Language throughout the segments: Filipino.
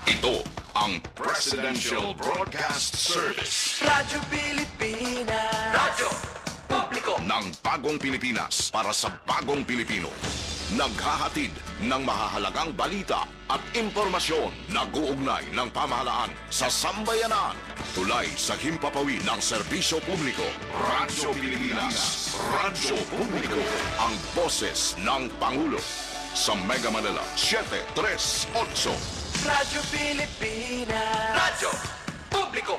Ito ang Presidential Broadcast Service. Radyo Pilipinas. Radyo Publiko ng bagong Pilipinas para sa bagong Pilipino. Naghahatid ng mahahalagang balita at impormasyon na guugnay ng pamahalaan sa sambayanan. Tulay sa himpapawid ng serbisyo publiko. Radyo Pilipinas. Radyo Publiko. Ang boses ng Pangulo. Sa Mega Manila, 738. Radyo Pilipinas. Radyo Publiko.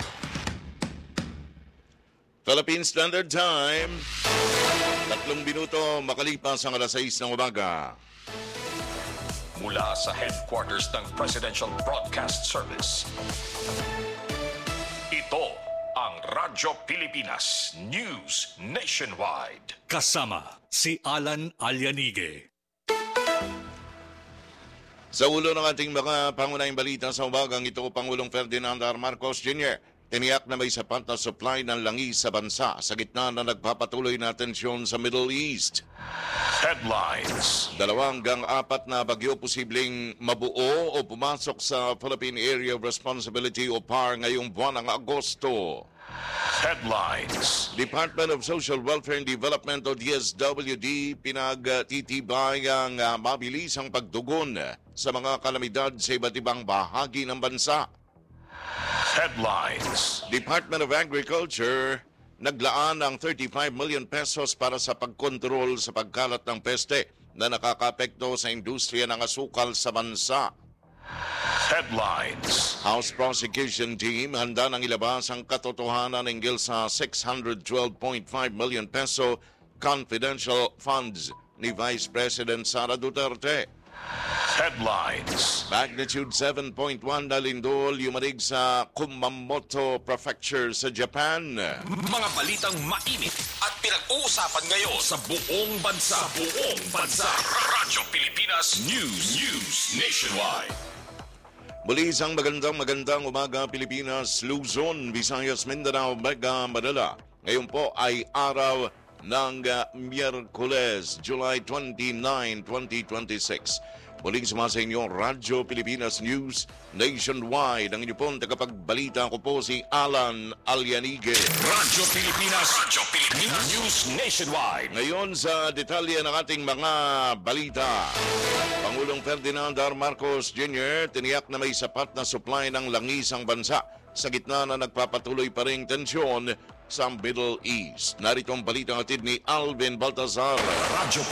Philippine Standard Time. 3 minuto makalipas ang alas 6 ng umaga. Mula sa headquarters ng Presidential Broadcast Service. Ito ang Radyo Pilipinas News Nationwide. Kasama si Alan Alianige. Sa ulo ng ating mga pangunahing balita sa umagang ito, Pangulong Ferdinand R. Marcos Jr. tiniyak na may sapat na supply ng langis sa bansa sa gitna na nagpapatuloy na tensyon sa Middle East. Headlines. 2 hanggang 4 na bagyo posibleng mabuo o pumasok sa Philippine Area of Responsibility o PAR ngayong buwan ng Agosto. Headlines. Department of Social Welfare and Development o DSWD pinagtitibay ang mabilisang pagtugon sa mga kalamidad sa iba't ibang bahagi ng bansa. Headlines. Department of Agriculture naglaan ng 35 million pesos para sa pagkontrol sa pagkalat ng peste na nakakapekto sa industriya ng asukal sa bansa. Headlines. House Prosecution Team handa nang ilabas ang katotohanan hinggil sa 612.5 million peso confidential funds ni Vice President Sara Duterte. Headlines. Magnitude 7.1 na lindol yumanig sa Kumamoto Prefecture sa Japan. Mga balitang mainit at pinag-uusapan ngayon sa buong bansa. Radyo Pilipinas News Nationwide. Muli isang magandang umaga Pilipinas, Luzon, Visayas, Mindanao, Mega Manila. Ngayon po ay araw ng Miyerkules, July 29, 2026. Muling sumasa inyo, Radyo Pilipinas News Nationwide. Ang inyo pong tagapagbalita ko po si Alan Alianige. Radyo Pilipinas News Nationwide. Ngayon sa detalye ng ating mga balita. Pangulong Ferdinand R. Marcos Jr. tiniyak na may sapat na supply ng langis ang bansa sa gitna na nagpapatuloy pa ring tensyon sa Middle East. Narito ang balitang hatid ni Alvin Baltazar. Radyo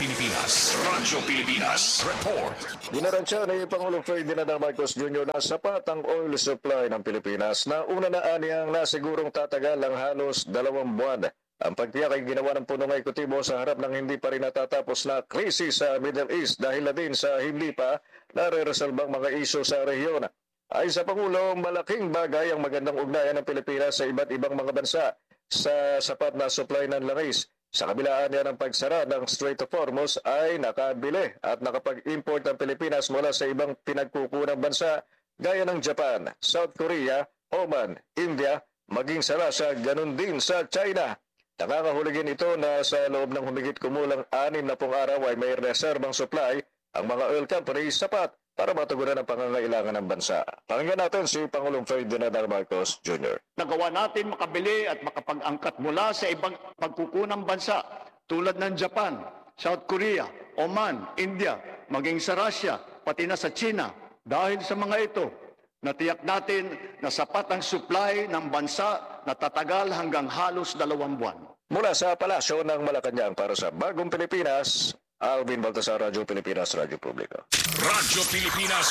Pilipinas Report. Dinaransya ni Pangulong Ferdinand R. Marcos Jr. na sapat ang oil supply ng Pilipinas na una na aniyang nasigurong tatagal ng halos 2 buwan. Ang pagtiyak ay ginawa ng punong ekutibo sa harap ng hindi pa rin natatapos na krisis sa Middle East dahil na din sa hindi pa nare-resolbang mga isyu sa rehiyon. Ay sa Pangulo, malaking bagay ang magandang ugnayan ng Pilipinas sa iba't ibang mga bansa sa sapat na supply ng langis. Sa kabilaan niya ng pagsara ng Strait of Hormuz ay nakabili at nakapag-import ang Pilipinas mula sa ibang pinagkukunang bansa gaya ng Japan, South Korea, Oman, India, maging sa Russia, ganun din sa China. Nakakahuligin ito na sa loob ng humigit kumulang 6 na araw ay may reserbang supply ang mga oil companies sapat para matugunan ang pangangailangan ng bansa. Pakinggan natin si Pangulong Ferdinand R. Marcos Jr. Nagawa natin makabili at makapag-angkat mula sa ibang pagkukunang bansa tulad ng Japan, South Korea, Oman, India, maging sa Russia, pati na sa China. Dahil sa mga ito, natiyak natin na sapat ang supply ng bansa na tatagal hanggang halos 2 buwan. Mula sa Palasyo ng Malacanang para sa Bagong Pilipinas, Alvin Baltasar, Radyo Pilipinas, Radyo Publiko. Radyo Pilipinas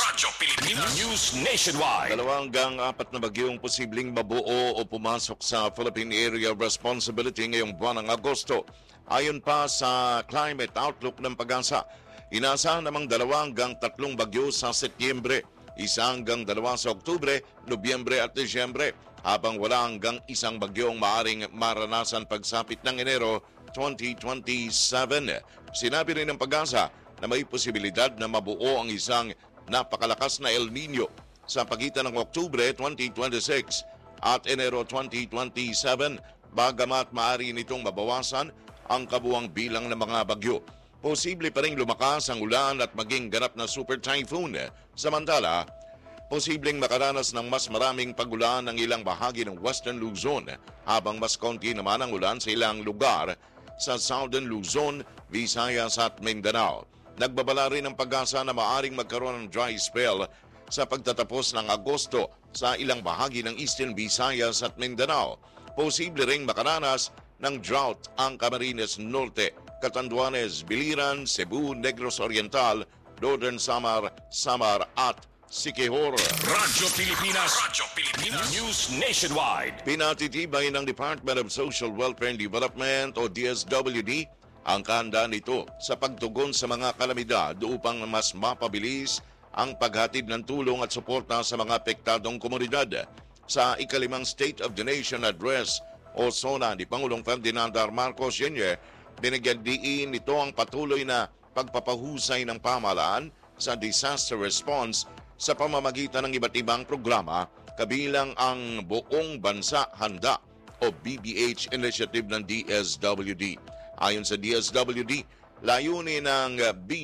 News Nationwide. 2 hanggang 4 na bagyong posibleng mabuo o pumasok sa Philippine Area of Responsibility ngayong buwan ng Agosto. Ayon pa sa Climate Outlook ng Pag-asa, inaasahan namang 2 hanggang 3 bagyo sa Setyembre, 1 hanggang 2 sa Oktubre, Nobyembre at Disyembre, habang wala hanggang 1 bagyong maaring maranasan pagsapit ng Enero 2027. Sinabi rin ng Pag-asa na may posibilidad na mabuo ang isang napakalakas na El Nino sa pagitan ng Oktubre 2026 at Enero 2027, bagamat maaari nitong mabawasan ang kabuang bilang ng mga bagyo. Posible pa rin lumakas ang ulan at maging ganap na super typhoon. Samantala, posibleng makaranas ng mas maraming pagulan ng ilang bahagi ng Western Luzon habang mas konti naman ang ulan sa ilang lugar sa Southern Luzon, Visayas at Mindanao. Nagbabala rin ang pag-asa na maaring magkaroon ng dry spell sa pagtatapos ng Agosto sa ilang bahagi ng Eastern Visayas at Mindanao. Posible ring makaranas ng drought ang Camarines Norte, Catanduanes, Biliran, Cebu, Negros Oriental, Northern Samar at Siquijor. Radyo Pilipinas News Nationwide. Pinatitibay ng Department of Social Welfare and Development o DSWD ang kahanda nito sa pagtugon sa mga kalamidad upang mas mapabilis ang paghatid ng tulong at suporta sa mga apektadong komunidad. Sa ikalimang State of the Nation Address o SONA ni Pangulong Ferdinand R. Marcos Jr., binigyan diin nito ang patuloy na pagpapahusay ng pamahalaan sa disaster response sa pamamagitan ng iba't ibang programa kabilang ang Buong Bansa Handa o BBH initiative ng DSWD. Ayon sa DSWD, layunin ng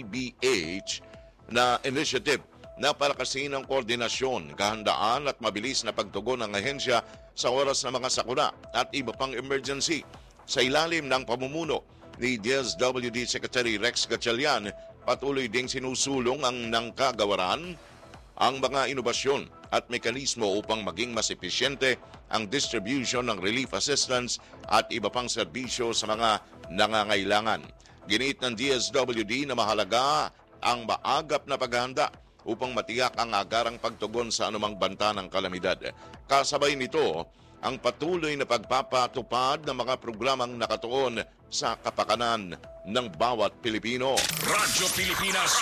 BBH na initiative na palakasin ang koordinasyon, kahandaan at mabilis na pagtugon ng ahensya sa oras ng mga sakuna at iba pang emergency. Sa ilalim ng pamumuno ni DSWD Secretary Rex Gatchalian, patuloy ding sinusulong ng kagawaran ang mga inobasyon at mekanismo upang maging mas epesyente ang distribution ng relief assistance at iba pang serbisyo sa mga nangangailangan. Giniit ng DSWD na mahalaga ang maagap na paghahanda upang matiyak ang agarang pagtugon sa anumang banta ng kalamidad. Kasabay nito, ang patuloy na pagpapatupad ng mga programang nakatuon sa kapakanan ng bawat Pilipino. Radyo Pilipinas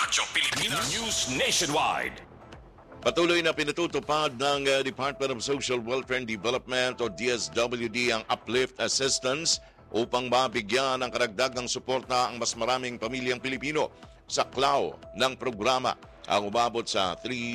News Nationwide. Patuloy na pinatutupad ng Department of Social Welfare and Development o DSWD ang uplift assistance upang mabigyan ng karagdagang suporta ang mas maraming pamilyang Pilipino. Sa klaw ng programa ang umabot sa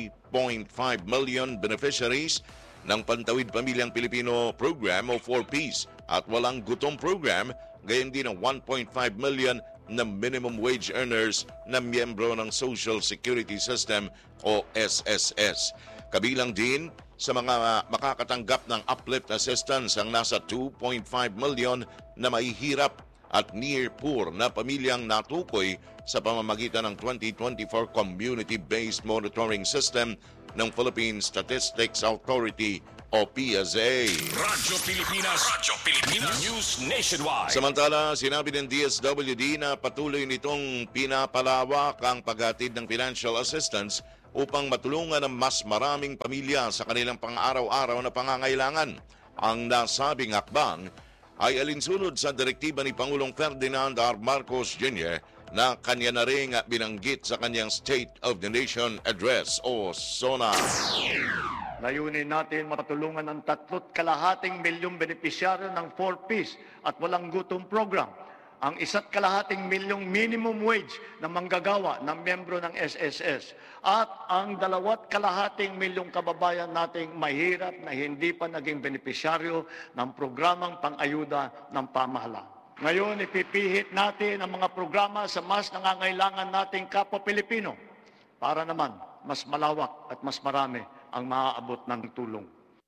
3.5 million beneficiaries ng Pantawid Pamilyang Pilipino Program o 4Ps at Walang Gutom Program, gayon din ang 1.5 million na minimum wage earners na miyembro ng Social Security System o SSS. Kabilang din sa mga makakatanggap ng uplift assistance ang nasa 2.5 million na mahihirap at near poor na pamilyang natukoy sa pamamagitan ng 2024 Community-Based Monitoring System ng Philippine Statistics Authority o PSA. Radyo Pilipinas News Nationwide. Samantala, sinabi ng DSWD na patuloy nitong pinapalawak ang paghatid ng financial assistance upang matulungan ang mas maraming pamilya sa kanilang pang-araw-araw na pangangailangan. Ang nasabing hakbang ay alinsunod sa direktiba ni Pangulong Ferdinand R. Marcos Jr. na kanya na rin binanggit sa kanyang State of the Nation Address o SONA. Layunin natin matulungan ng 3.2 milyong benepisyaryo ng 4Ps at Walang Gutom Program, ang 1.2 milyong minimum wage na manggagawa ng miyembro ng SSS at ang 2.2 milyong kababayan nating mahirap na hindi pa naging benepisyaryo ng programang pang-ayuda ng pamahalaan. Ngayon, ipipihit natin ang mga programa sa mas nangangailangan nating kapwa Pilipino para naman mas malawak at mas marami ang maaabot ng tulong.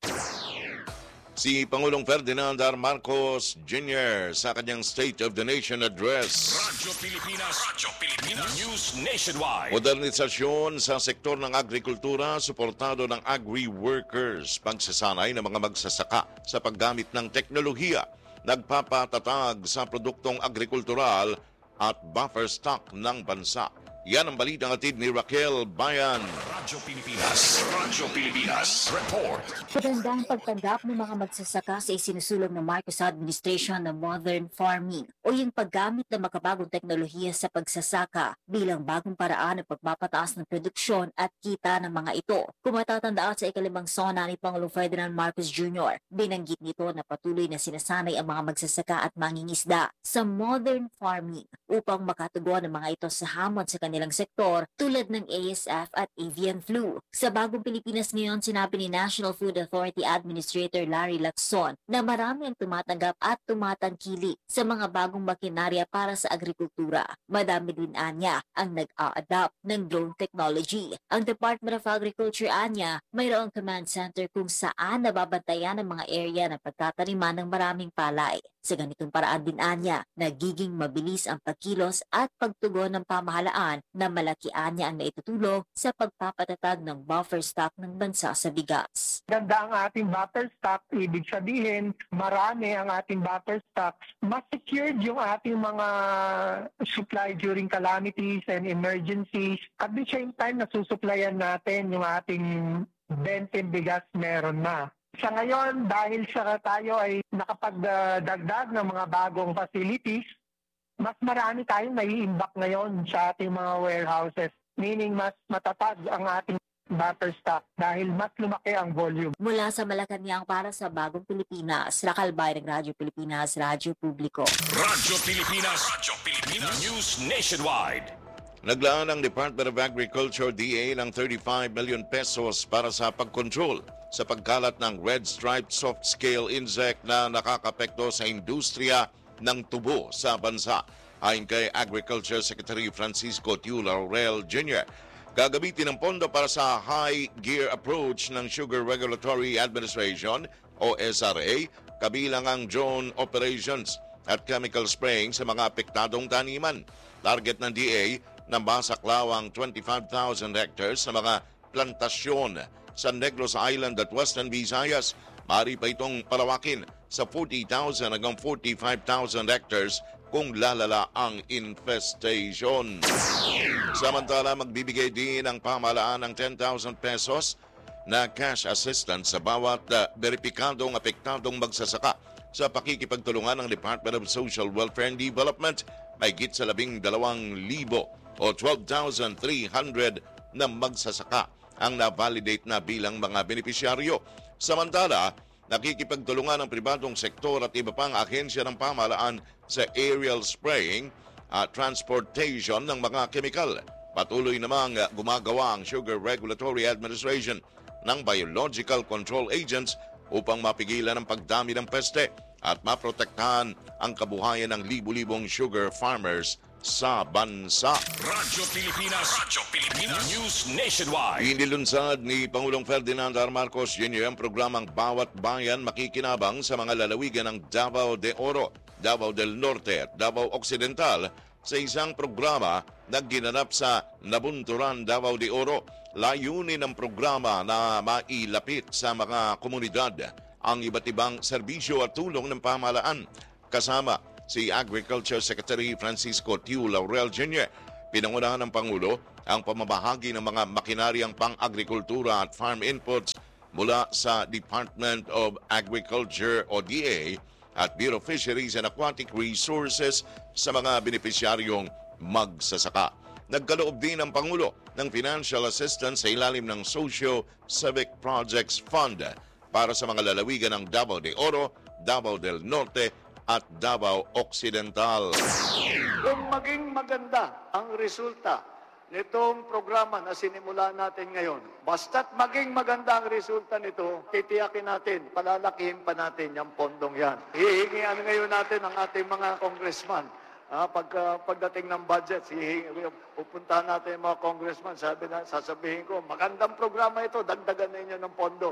Si Pangulong Ferdinand R. Marcos Jr. sa kanyang State of the Nation Address. Radyo Pilipinas News Nationwide. Modernisasyon sa sektor ng agrikultura, suportado ng agri-workers, pagsasanay ng mga magsasaka sa paggamit ng teknolohiya, nagpapatatag sa produktong agrikultural at buffer stock ng bansa. Yan ang balitang atid ni Raquel Bayan. Radyo Pilipinas Report. Magandang pagtanggap ng mga magsasaka sa isinusulong ng Marcos Administration ng modern farming o yung paggamit ng makabagong teknolohiya sa pagsasaka bilang bagong paraan ng pagpapataas ng produksyon at kita ng mga ito. Kung matatandaan sa ikalimang SONA ni Pangulong Ferdinand Marcos Jr., binanggit nito na patuloy na sinasanay ang mga magsasaka at mangingisda sa modern farming upang makatugon ang mga ito sa hamon sa kanilang sektor tulad ng ASF at avian flu. Sa Bagong Pilipinas ngayon, sinabi ni National Food Authority Administrator Larry Lacson na marami ang tumatanggap at tumatangkili sa mga bagong makinarya para sa agrikultura. Madami din anya ang nag-a-adapt ng drone technology. Ang Department of Agriculture anya, mayroong command center kung saan nababantayan ang mga area ng pagtataniman ng maraming palay. Sa ganitong paraan din anya, nagiging mabilis ang pagkilos at pagtugon ng pamahalaan na malaki anya ang naitutulong sa pagpapatatag ng buffer stock ng bansa sa bigas. Ganda ang ating buffer stock, ibig sabihin marami ang ating buffer stock. Mas secured yung ating mga supply during calamities and emergencies. At the same time, nasusuplayan natin yung ating bentin bigas meron na. Sa ngayon, dahil sa tayo ay nakapagdagdag ng mga bagong facilities, mas marami tayong nai-imbak ngayon sa ating mga warehouses. Meaning, mas matatag ang ating buffer stock dahil mas lumaki ang volume. Mula sa Malacanang para sa Bagong Pilipinas, Rakal Bayan ng Radyo Pilipinas, Radyo Publiko. Radyo Pilipinas News Nationwide. Naglaan ang Department of Agriculture DA ng 35 million pesos para sa pagkontrol sa pagkalat ng red striped soft scale insect na nakakapekto sa industriya ng tubo sa bansa. Ayon kay Agriculture Secretary Francisco Tiu Laurel Jr., gagamitin ang pondo para sa high gear approach ng Sugar Regulatory Administration o SRA, kabilang ang drone operations at chemical spraying sa mga apektadong taniman. Target ng DA na masaklawang 25,000 hectares sa mga plantasyon sa Negros Island at Western Visayas. Maaari pa itong palawakin sa 40,000 hanggang 45,000 hectares kung lalala ang infestation. Samantala, magbibigay din ang pamahalaan ng 10,000 pesos na cash assistance sa bawat beripikadong apektadong magsasaka sa pakikipagtulungan ng Department of Social Welfare and Development. Mahigit sa 12,000 o 12,300 na magsasaka ang na-validate na bilang mga benepisyaryo. Samantala, nakikipagtulungan ng pribadong sektor at iba pang ahensya ng pamahalaan sa aerial spraying at transportation ng mga kemikal. Patuloy namang gumagawa ang Sugar Regulatory Administration ng biological control agents upang mapigilan ang pagdami ng peste at maprotektahan ang kabuhayan ng libu-libong sugar farmers sa bansa. Radyo Pilipinas News Nationwide. Inilunsad ni Pangulong Ferdinand R. Marcos Jr. ang programang Bawat Bayan Makikinabang sa mga lalawigan ng Davao de Oro, Davao del Norte at Davao Occidental sa isang programa na ginanap sa Nabunturan, Davao de Oro. Layunin ng programa na mailapit sa mga komunidad ang iba't ibang serbisyo at tulong ng pamahalaan. Kasama si Agriculture Secretary Francisco Tiu Laurel Jr. Pinangunahan ng Pangulo ang pamamahagi ng mga makinaryang pang-agrikultura at farm inputs mula sa Department of Agriculture o DA at Bureau of Fisheries and Aquatic Resources sa mga benepisyaryong magsasaka. Nagkaloob din ang Pangulo ng financial assistance sa ilalim ng Socio-Civic Projects Fund para sa mga lalawigan ng Davao de Oro, Davao del Norte at Davao Occidental. Kung maging maganda ang resulta nitong programa na sinimula natin ngayon, basta't maging maganda ang resulta nito, titiyakin natin, palalakihin pa natin yung pondong yan. Hihingian ngayon natin ang ating mga congressman. Pagdating ng budget, pupuntahan natin yung mga congressman, sasabihin ko, magandang programa ito, dagdagan na inyo ng pondo.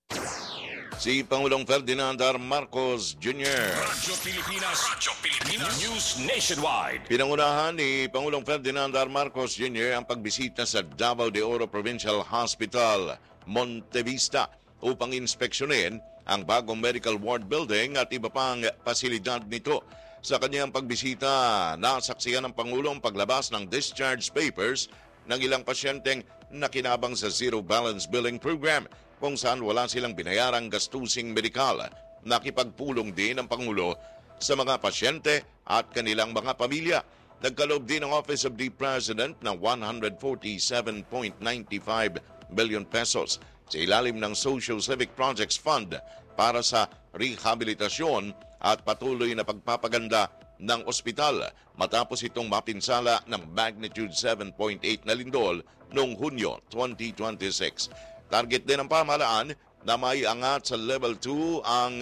Si Pangulong Ferdinand R. Marcos Jr. Radyo Pilipinas News Nationwide. Pinangunahan ni Pangulong Ferdinand R. Marcos Jr. ang pagbisita sa Davao de Oro Provincial Hospital, Montevista, upang inspeksyonin ang bagong medical ward building at iba pang pasilidad nito. Sa kanyang pagbisita, nasaksihan ng Pangulo ang paglabas ng discharge papers ng ilang pasyenteng nakinabang sa Zero Balance Billing Program kung saan wala silang binayarang gastusing medikal. Nakipagpulong din ang Pangulo sa mga pasyente at kanilang mga pamilya. Nagkaloob din ang Office of the President ng 147.95 billion pesos sa ilalim ng Social Civic Projects Fund para sa rehabilitasyon at patuloy na pagpapaganda ng ospital matapos itong mapinsala ng magnitude 7.8 na lindol noong Hunyo 2026. Target din ng pamahalaan na may angat sa level 2 ang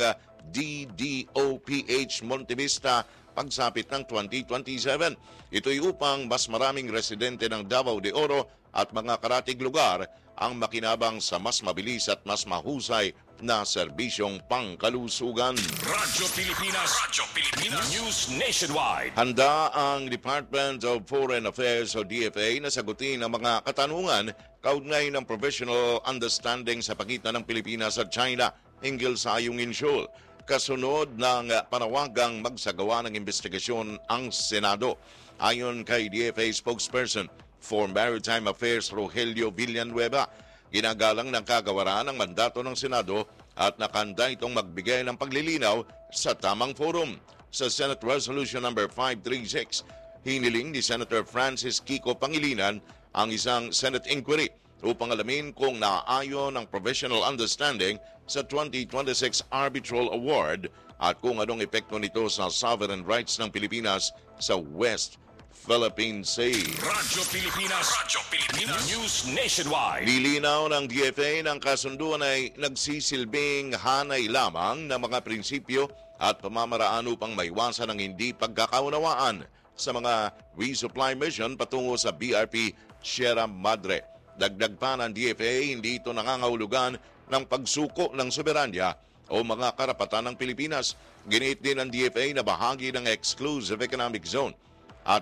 DDOPH Monte Vista pagsapit ng 2027. Ito'y upang mas maraming residente ng Davao de Oro at mga karatig lugar ang makinabang sa mas mabilis at mas mahusay na serbisyong pangkalusugan. Radyo Pilipinas News Nationwide. Handa ang Department of Foreign Affairs o DFA na sagutin ang mga katanungan kaugnay ng provisional understanding sa pagitan ng Pilipinas at China hinggil sa Ayungin Shoal. Kasunod ng panawagang magsagawa ng investigasyon ang Senado. Ayon kay DFA spokesperson for Maritime Affairs Rogelio Villanueva, ginagalang ng kagawaran ang mandato ng Senado at nakanda itong magbigay ng paglilinaw sa tamang forum. Sa Senate Resolution No. 536, hiniling ni Senator Francis Kiko Pangilinan ang isang Senate inquiry upang alamin kung naaayon ang provisional understanding sa 2026 Arbitral Award at kung anong epekto nito sa sovereign rights ng Pilipinas sa West Philippine Sea. Radyo Pilipinas News Nationwide. Nilinaw ng DFA ng kasunduan ay nagsisilbing hanay lamang ng mga prinsipyo at pamamaraan upang maiwasan ang hindi pagkakaunawaan sa mga resupply mission patungo sa BRP Sierra Madre. Dagdag pa ng DFA, hindi ito nangangahulugan ng pagsuko ng soberanya o mga karapatan ng Pilipinas. Giniit din ng DFA na bahagi ng Exclusive Economic Zone at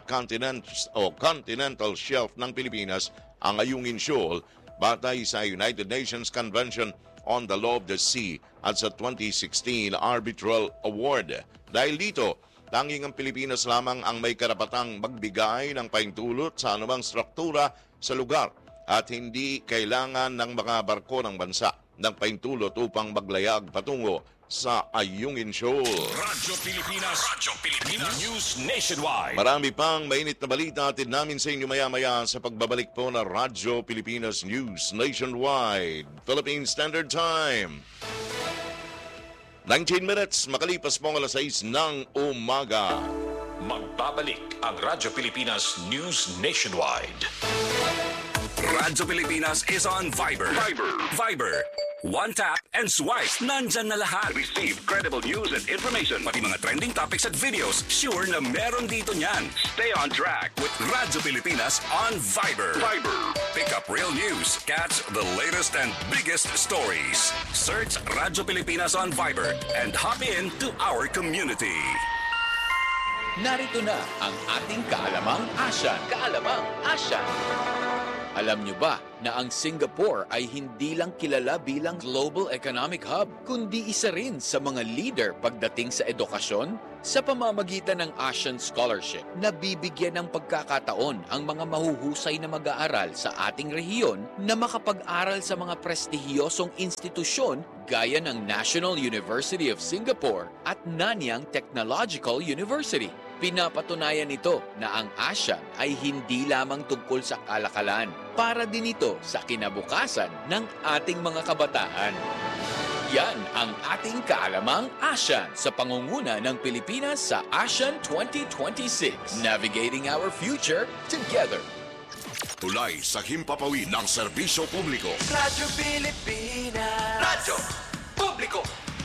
continental shelf ng Pilipinas ang Ayungin Shoal batay sa United Nations Convention on the Law of the Sea at sa 2016 Arbitral Award. Dahil dito, tanging ang Pilipinas lamang ang may karapatang magbigay ng paintulot sa anumang struktura sa lugar at hindi kailangan ng mga barko ng bansa ng paintulot upang maglayag patungo sa Ayungin Shoal. Radyo Pilipinas News Nationwide. Marami pang mainit na balita atid namin sa inyo maya-maya sa pagbabalik po na Radyo Pilipinas News Nationwide. Philippine Standard Time. 19 minutes, makalipas po ang 6 ng umaga. Magbabalik ang Radyo Pilipinas News Nationwide. Radyo Pilipinas is on Viber. One tap and swipe. Nandyan na lahat. Receive credible news and information. Pati mga trending topics at videos. Sure na meron dito niyan. Stay on track with Radyo Pilipinas on Viber. Pick up real news. Catch the latest and biggest stories. Search Radyo Pilipinas on Viber and hop in to our community. Narito na ang ating Kaalamang Asyan. Alam niyo ba na ang Singapore ay hindi lang kilala bilang global economic hub, kundi isa rin sa mga leader pagdating sa edukasyon? Sa pamamagitan ng ASEAN Scholarship, nabibigyan ng pagkakataon ang mga mahuhusay na mag-aaral sa ating rehiyon na makapag-aral sa mga prestihiyosong institusyon gaya ng National University of Singapore at Nanyang Technological University. Pinapatunayan ito na ang ASEAN ay hindi lamang tungkol sa kalakalan, para din ito sa kinabukasan ng ating mga kabataan. Yan ang ating Kaalamang ASEAN sa pangunguna ng Pilipinas sa ASEAN 2026. Navigating our future together. Tulay sa himpapawid ng serbisyo publiko. Radyo Pilipinas. Radyo Publiko.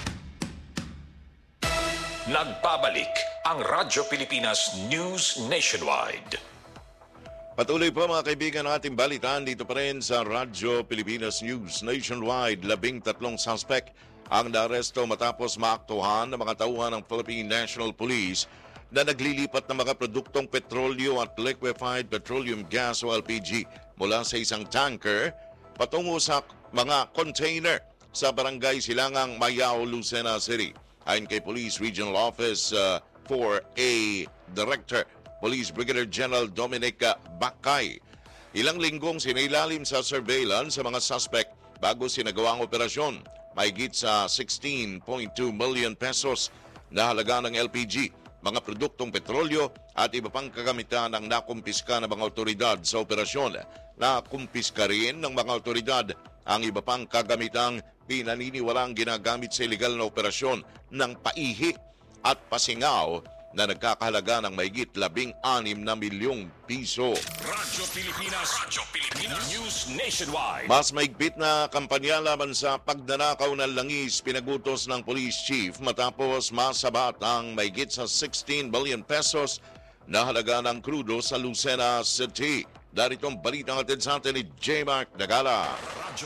Nagbabalik ang Radyo Pilipinas News Nationwide. Patuloy po mga kaibigan ang ating balitaan dito pa rin sa Radyo Pilipinas News Nationwide. 13 suspect ang naaresto matapos maaktuhan ng mga tauhan ng Philippine National Police na naglilipat ng mga produktong petrolyo at liquefied petroleum gas o LPG mula sa isang tanker patungo sa mga container sa barangay Silangang, Mayao, Lucena City. Ayon kay Police Regional Office 4A Director Police Brigadier General Dominic Bakay, ilang linggong sinailalim sa surveillance sa mga suspect bago sinagawa ang operasyon. Mahigit sa 16.2 million pesos na halaga ng LPG, mga produktong petrolyo at iba pang kagamitan ang nakumpiska ng mga otoridad sa operasyon. Nakumpiska rin ng mga otoridad ang iba pang kagamitang pinaniniwalang ginagamit sa illegal na operasyon ng paihi at pasingaw na nagkakahalaga ng mahigit 16 na milyong piso. Radyo Pilipinas News Nationwide. Mas maigpit na kampanya laban sa pagnanakaw ng langis pinagutos ng police chief matapos masabat ang mahigit sa 16 billion pesos na halaga ng krudo sa Lucena City. Darito ang balitang atid sa atin ni J. Mark Dagala. Radyo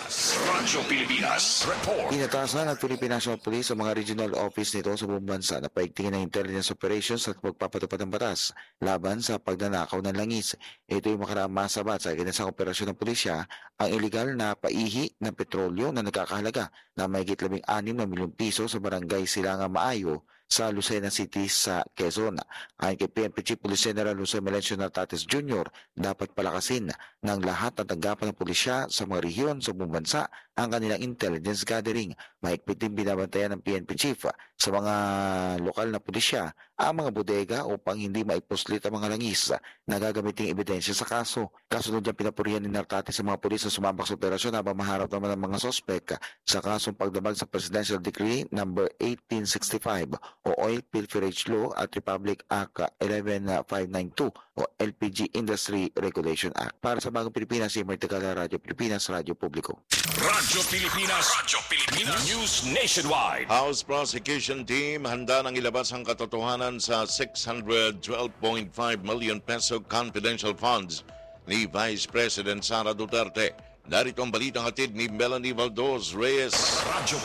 Pilipinas Report. Inatasan ng Philippine National Police sa mga regional office nito sa buong bansa na paigtingin ng intelligence operations at magpapatupad ng batas laban sa pagnanakaw ng langis. Ito yung makaraang masabat sa ikinasang operasyon ng pulisya ang iligal na paihi ng petrolyo na nagkakahalaga na mahigit 16 na milyong piso sa barangay Silangang Maayo sa Lucena City sa Quezon. Ayon kay PNP Chief Police General Jose Melencio Nartates Jr., dapat palakasin ng lahat ng tanggapan ng pulisya sa mga rehiyon sa buong bansa ang kanilang intelligence gathering. Mahigpit din binabantayan ng PNP Chief sa mga lokal na pulisya ang mga bodega upang hindi maipuslit ang mga langis na gagamiting ebidensya sa kaso. Kasunod niyang pinapurihan ni Nartates sa mga pulis na sumabak sa operasyon habang maharap naman ang mga sospek sa kasong pagdamag sa Presidential Decree No. 1865 o Oil Pilferage Law at Republic Act 11592 o LPG Industry Regulation Act. Para sa Bagong Pilipinas, si Martigala, Radyo Pilipinas, Radyo Publiko. Radyo Pilipinas News Nationwide. House Prosecution Team handa nang ilabas ang katotohanan sa 612.5 million peso confidential funds ni Vice President Sara Duterte. Narito ang balitang hatid ni Melanie Valdos Reyes. Radyo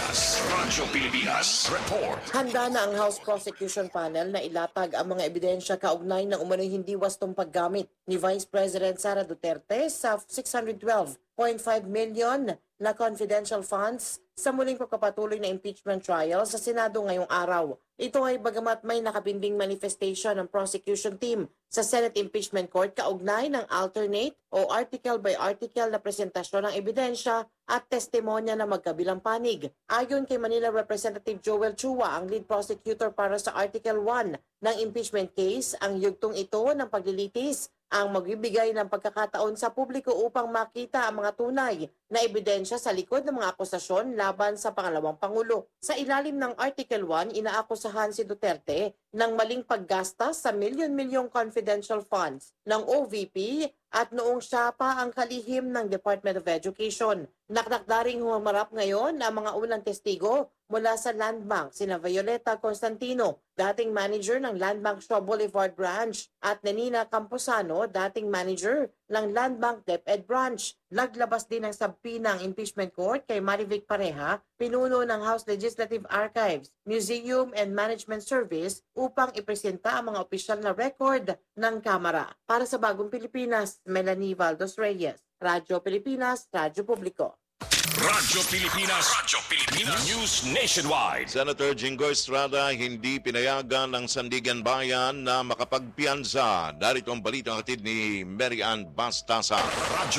Pilipinas Report. Handa na ang House Prosecution Panel na ilatag ang mga ebidensya kaugnay ng umano'y hindi wastong paggamit ni Vice President Sara Duterte sa 612.5 million na confidential funds sa muling pagpapatuloy na impeachment trial sa Senado ngayong araw. Ito ay bagamat may nakabinding manifestation ng prosecution team sa Senate Impeachment Court kaugnay ng alternate o article by article na presentasyon ng ebidensya at testimonya na magkabilang panig. Ayon kay Manila Representative Joel Chua, ang lead prosecutor para sa Article 1 ng impeachment case, ang yugtong ito ng paglilitis ang magbibigay ng pagkakataon sa publiko upang makita ang mga tunay na ebidensya sa likod ng mga akusasyon laban sa pangalawang Pangulo. Sa ilalim ng Article 1, inaakusahan si Duterte ng maling paggasta sa milyon-milyong confidential funds ng OVP at noong siya pa ang kalihim ng Department of Education. Nakdakdaring humarap ngayon ang mga unang testigo mula sa Land Bank, sina Violeta Constantino, dating manager ng Land Bank Shaw Boulevard Branch, at Nenina Camposano, dating manager ng Land Bank DepEd Branch. Naglabas din ng sabpina ng impeachment court kay Marivic Pareha, pinuno ng House Legislative Archives, Museum and Management Service upang ipresenta ang mga opisyal na record ng Kamara. Para sa Bagong Pilipinas, Melanie Valdos Reyes, Radyo Pilipinas, Radyo Publiko. Radyo Pilipinas News Nationwide. Senator Jingo Estrada hindi pinayagan ng Sandigan Bayan na makapagpiansa. Darito ang balitang hatid ni Mary Ann Bastasa. Radyo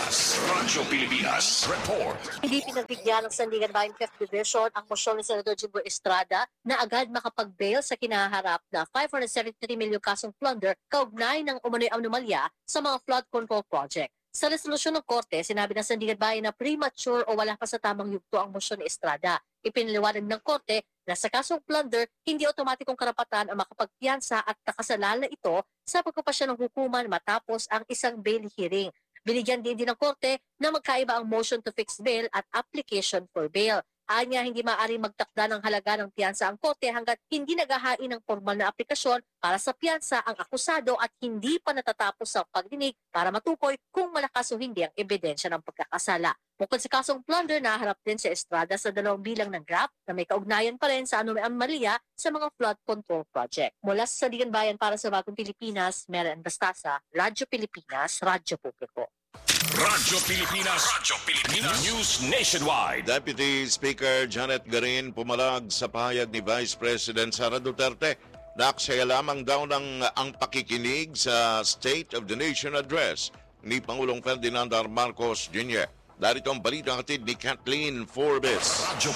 Pilipinas Report. Hindi pinagbigyan ng Sandigan Bayan 5th Division ang mosyon ni Senator Jingo Estrada na agad makapag-bail sa kinaharap na 573 milyong kasong plunder kaugnay ng umano'y anomalya sa mga flood control project. Sa resolusyon ng Korte, sinabi ng Sandigan Bayan na premature o wala pa sa tamang yugto ang mosyon ni Estrada. Ipinaliwanag ng Korte na sa kasong plunder, hindi otomatikong karapatan ang makapagpiyansa at nakasalala ito sa pagpapasya ng hukuman matapos ang isang bail hearing. Binigyan din ng Korte na magkaiba ang motion to fix bail at application for bail. Anya, hindi maaaring magtakda ng halaga ng piyansa ang Korte hanggat hindi naghahain ng formal na aplikasyon para sa piyansa ang akusado at hindi pa natatapos ang pagdinig para matukoy kung malakas o hindi ang ebidensya ng pagkakasala. Bukod sa kasong plunder, naharap din si Estrada sa 2 bilang ng graft na may kaugnayan pa rin sa anomalya sa mga flood control project. Mula sa Sandigan Bayan para sa Bagong Pilipinas, Mary Ann Bastasa, Radyo Pilipinas, Radyo Publiko. Radyo Pilipinas News Nationwide. Deputy Speaker Janet Garin pumalag sa pahayag ni Vice President Sara Duterte na aksaya lamang daw ng ang pakikinig sa State of the Nation Address ni Pangulong Ferdinand R. Marcos Jr. Darito ang balitang hatid ni Kathleen Forbes. Radyo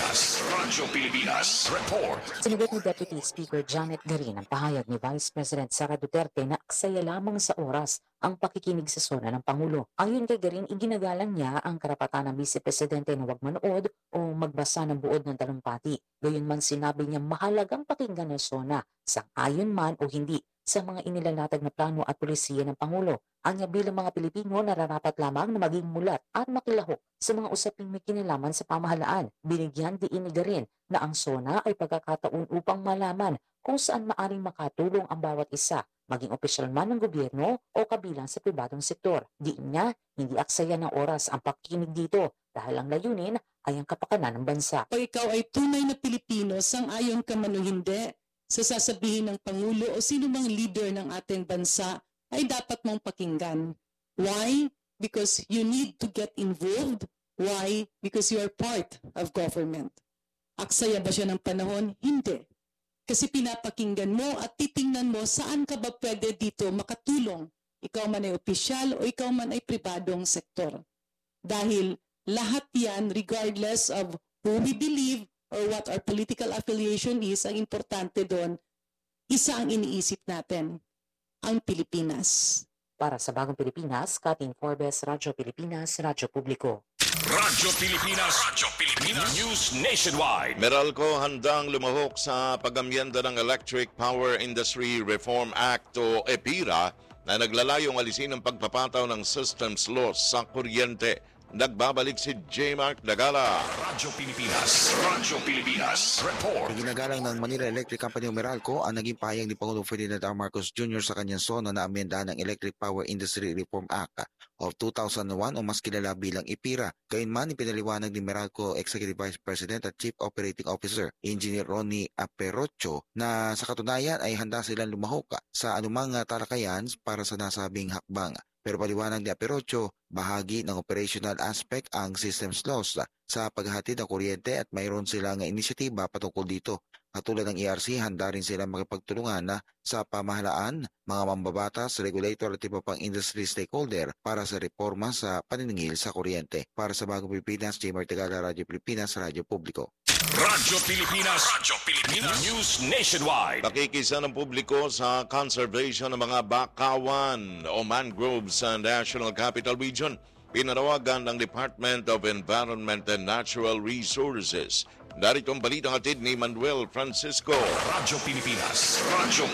Pilipinas Report. Sinigat ni Deputy Speaker Janet Garin ang pahayag ni Vice President Sara Duterte na aksaya lamang sa oras ang pakikinig sa SONA ng Pangulo. Ayon kay Garin, iginagalang niya ang karapatan ng Vice Presidente na huwag manood o magbasa ng buod ng talumpati. Gayunman sinabi niya mahalagang pakinggan ng SONA, sang-ayon man o hindi, sa mga inilalatag na plano at polisiya ng Pangulo. Anya bilang mga Pilipino, nararapat lamang na maging mulat at makilahok sa mga usaping may kinalaman sa pamahalaan. Binigyan diin ni Garin na ang SONA ay pagkakataon upang malaman kung saan maaring makatulong ang bawat isa, maging opisyal man ng gobyerno o kabilang sa pribadong sektor. Diin niya, hindi aksaya ng oras ang pakikinig dito dahil ang layunin ay ang kapakanan ng bansa. O ikaw ay tunay na Pilipino, sang-ayon ka man o hindi, sa sasabihin ng Pangulo o sino mang leader ng ating bansa, ay dapat mong pakinggan. Why? Because you need to get involved. Why? Because you are part of government. Aksaya ba siya ng panahon? Hindi. Kasi pinapakinggan mo at titingnan mo saan ka ba pwede dito makatulong. Ikaw man ay opisyal o ikaw man ay pribadong sektor. Dahil lahat yan, regardless of who we believe or what our political affiliation is, ang importante doon, isa ang iniisip natin, ang Pilipinas. Para sa Bagong Pilipinas, Kating Forbes, Radyo Pilipinas, Radyo Publiko. Radyo Pilipinas News Nationwide. Meralco handang lumahok sa pag-amyenda ng Electric Power Industry Reform Act o EPIRA na naglalayong alisin ang pagpapataw ng systems loss sa kuryente. Nagbabalik si J. Mark Dagala. Radyo Pilipinas Report. Ginagalang ng Manila Electric Company o Meralco ang naging pahayag ni Pangulong Ferdinand R. Marcos Jr. sa kanyang SONA na amyendahan ng Electric Power Industry Reform Act of 2001 o mas kilala bilang EPIRA. Gayunman, ipinaliwanag ni Meralco Executive Vice President at Chief Operating Officer Engineer Ronnie Aperocho na sa katunayan ay handa silang lumahok sa anumang talakayan para sa nasabing hakbang. Pero paliwanag ni Aperocho, bahagi ng operational aspect ang systems loss sa paghahatid ng kuryente at mayroon silang inisyatiba patungkol dito. Katulad ng ERC, handa rin silang makipagtulungan sa pamahalaan, mga mambabatas, regulator at iba pang industry stakeholder para sa reforma sa paniningil sa kuryente. Para sa Bagong Pilipinas, J. Martigala, Radyo Pilipinas, Radyo Publiko. Radyo Pilipinas News Nationwide. Pakikisa ng publiko sa conservation ng mga bakawan o mangroves sa National Capital Region. Pinanawagan ng Department of Environment and Natural Resources. Narito ang balitang hatid ni Manuel Francisco. Radyo Pilipinas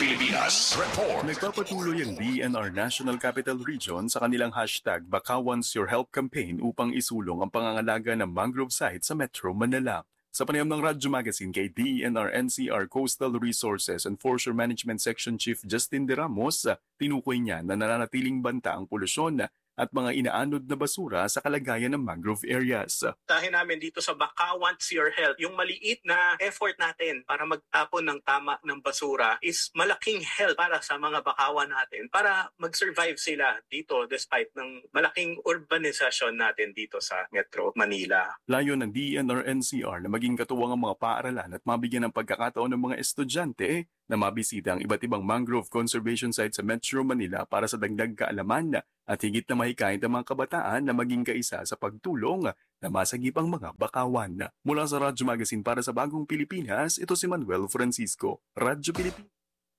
Report. Nagpapatuloy ang DENR National Capital Region sa kanilang hashtag Bakawans Your Help campaign upang isulong ang pangangalaga ng mangrove site sa Metro Manila. Sa panayam ng Radyo Magazine kay DENR NCR Coastal Resources and Forestry Management Section Chief Justin De Ramos, tinukoy niya na nananatiling banta ang polusyon at mga inaanod na basura sa kalagayan ng mangrove areas. Tahin namin dito sa Bakawans Your Health, yung maliit na effort natin para magtapon ng tama ng basura is malaking help para sa mga bakawan natin para mag-survive sila dito despite ng malaking urbanisasyon natin dito sa Metro Manila. Layo ng DENR NCR na maging katuwang ang mga paaralan at mabigyan ng pagkakataon ng mga estudyante na mabisita ang iba't ibang mangrove conservation site sa Metro Manila para sa dagdag kaalaman at higit na mahikayat ang mga kabataan na maging kaisa sa pagtulong na masagip ang mga bakawan. Mula sa Radyo Magazine para sa Bagong Pilipinas, ito si Manuel Francisco. Radyo Pilipinas.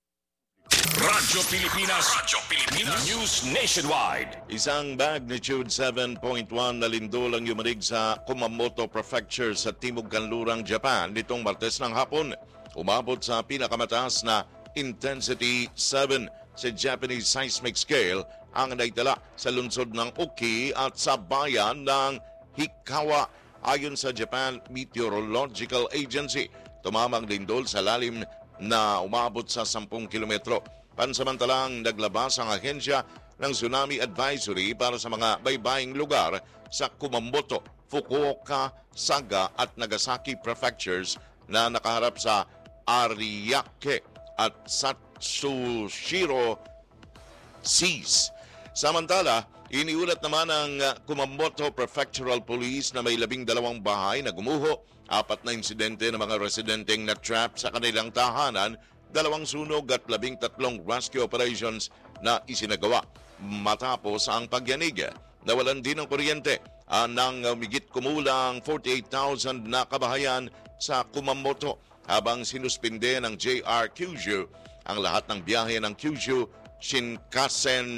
Radyo Pilipinas News Nationwide. Isang magnitude 7.1 na lindol ang yumanig sa Kumamoto Prefecture sa Timog Kanlurang, Japan nitong Martes ng hapon. Umabot sa pinakamataas na intensity 7 sa Japanese seismic scale ang naitala sa lungsod ng Uki at sa bayan ng Hikawa. Ayon sa Japan Meteorological Agency, tumamang lindol sa lalim na umabot sa 10 kilometro. Pansamantalang naglabas ang ahensya ng tsunami advisory para sa mga baybaying lugar sa Kumamoto, Fukuoka, Saga at Nagasaki prefectures na nakaharap sa Ariake at Satsushiro Seas. Samantala, iniulat naman ng Kumamoto Prefectural Police na may 12 bahay na gumuho, 4 na insidente ng mga residenteng na-trap sa kanilang tahanan, 2 sunog at 13 rescue operations na isinagawa matapos ang pagyanig. Nawalan din ng kuryente ng higit kumulang 48,000 na kabahayan sa Kumamoto habang sinuspinde ng JR Kyushu ang lahat ng biyahe ng Kyushu Shinkansen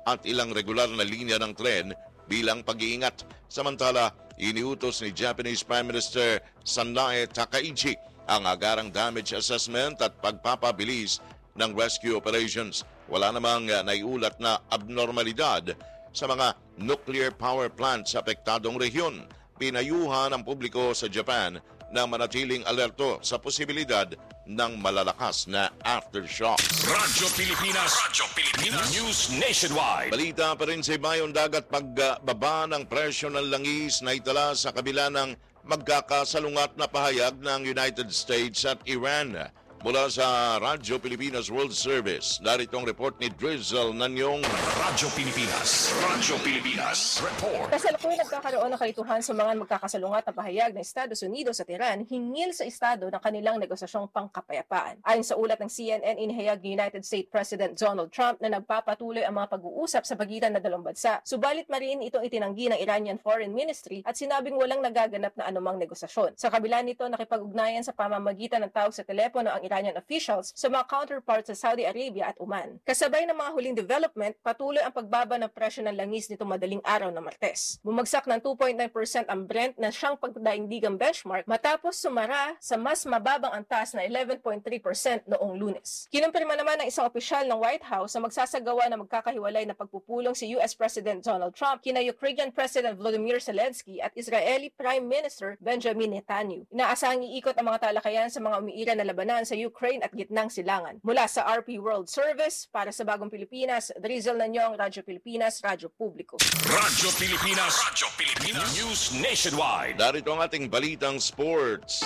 at ilang regular na linya ng tren bilang pag-iingat. Samantala, iniutos ni Japanese Prime Minister Sanae Takaichi ang agarang damage assessment at pagpapabilis ng rescue operations. Wala namang naiulat na abnormalidad sa mga nuclear power plants sa apektadong rehiyon. Pinayuhan ang publiko sa Japan na manatiling alerto sa posibilidad ng malalakas na aftershock. Radyo Pilipinas News Nationwide. Balita pa rin sa Ibayong Dagat, pagbaba ng presyo ng langis na itala sa kabila ng magkakasalungat na pahayag ng United States at Iran. Mula sa Radyo Pilipinas World Service, narito ang report ni Drizzle Nanyong. Radyo Pilipinas Report. Kasalukuyan nagkakaroon ng kalituhan sa mga magkakasalungat na pahayag ng Estados Unidos at Iran hingil sa estado ng kanilang negosasyong pangkapayapaan. Ayon sa ulat ng CNN, inihayag ni United States President Donald Trump na nagpapatuloy ang mga pag-uusap sa pagitan ng dalawang bansa. Subalit marin itong itinanggi ng Iranian Foreign Ministry at sinabing walang nagaganap na anumang negosasyon. Sa kabila nito, nakipag-ugnayan sa pamamagitan ng tawag sa telepono ang Iranian officials sa mga counterparts sa Saudi Arabia at Oman. Kasabay ng mga huling development, patuloy ang pagbaba ng presyo ng langis nito madaling araw na Martes. Bumagsak ng 2.9% ang Brent na siyang pagdaigdigang benchmark matapos sumara sa mas mababang antas na 11.3% noong Lunes. Kinumpirma naman ng isang opisyal ng White House na magsasagawa ng magkakahiwalay na pagpupulong si US President Donald Trump kina Ukrainian President Volodymyr Zelensky at Israeli Prime Minister Benjamin Netanyahu. Inaasahang iikot ang mga talakayan sa mga umiira na labanan sa Ukraine at gitnang silangan. Mula sa RP World Service, para sa Bagong Pilipinas, Drizzle Nanyong, Radyo Pilipinas, Radyo Publiko. Radyo Pilipinas News Nationwide. Narito ang ating balitang sports.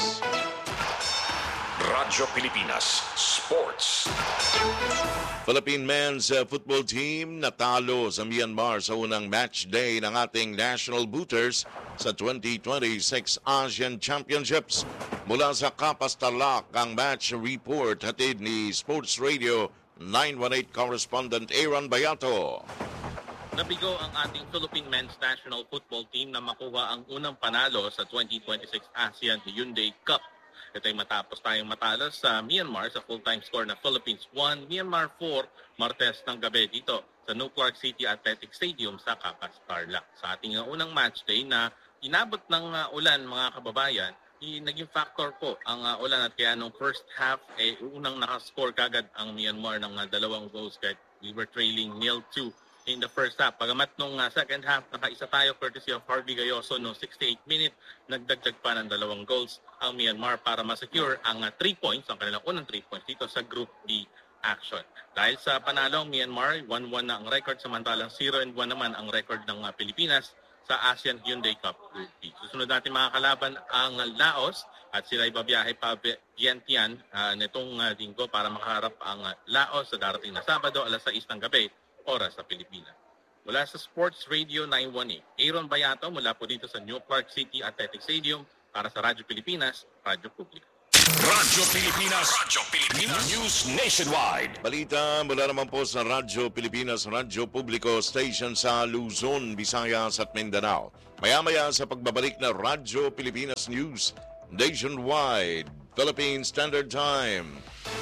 Radyo Pilipinas Sports. Philippine men's football team natalo sa Myanmar sa unang match day ng ating National Booters sa 2026 Asian Championships. Mula sa Kapas Tarlac, ang match report hatid ni Sports Radio 918 correspondent Aaron Bayato. Nabigo ang ating Philippine men's national football team na makuha ang unang panalo sa 2026 ASEAN Hyundai Cup. Ito ay matapos tayong matalo sa Myanmar sa full-time score na Philippines 1, Myanmar 4, Martes ng gabi dito sa New Clark City Athletic Stadium sa Kapas Tarlac. Sa ating unang match day na inabot ng ulan mga kababayan, naging factor po ang ulan at kaya nung first half unang nakascore kagad ang Myanmar ng 2 goals kahit we were trailing 0-2 in the first half. Pagamat nung second half nakaisa tayo courtesy of Harvey Gayoso no 68 minute, nagdagdag pa ng 2 goals ang Myanmar para ma-secure ang 3 points, ang kanilang unang 3 points dito sa Group B action. Dahil sa panalo ang Myanmar, 1-1 na ang record, samantalang 0-1 naman ang record ng Pilipinas sa ASEAN Hyundai Cup Group B. Susunod natin mga kalaban ang Laos at sila ay babiyahe pa Vientiane nitong linggo para makaharap ang Laos sa darating na Sabado alas 6 ng gabi, oras sa Pilipinas. Mula sa Sports Radio 918, Aaron Bayato mula po dito sa New Clark City Athletic Stadium para sa Radyo Pilipinas, Radyo Publiko. Radyo Pilipinas News Nationwide. Balita mula naman po sa Radyo Pilipinas, Radyo Publiko Station sa Luzon, Visayas at Mindanao. Maya-maya sa pagbabalik na Radyo Pilipinas News Nationwide, Philippine Standard Time.